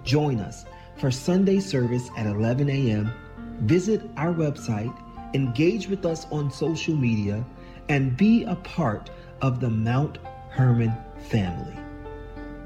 Join us for Sunday service at 11 a.m. Visit our website, engage with us on social media, and be a part of the Mount Hermon family.